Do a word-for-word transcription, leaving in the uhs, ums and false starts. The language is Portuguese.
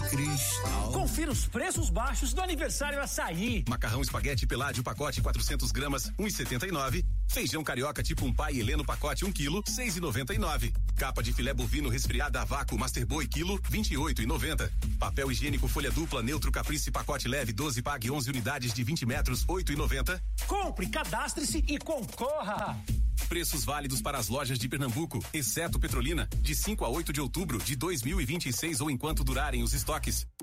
Cristal. Confira os preços baixos do aniversário Açaí. Macarrão espaguete Peládio pacote quatrocentos gramas, um e setenta e nove. Feijão carioca tipo um pai Heleno pacote um quilo, seis e noventa e nove. Capa de filé bovino resfriada a vácuo Master Boi quilo, vinte e oito e noventa. Papel higiênico folha dupla neutro Caprice pacote leve doze pague onze unidades de vinte metros, oito e noventa. Compre, cadastre-se e concorra. Preços válidos para as lojas de Pernambuco, exceto Petrolina, de cinco a oito de outubro de dois mil e vinte e seis ou enquanto durarem os estoques.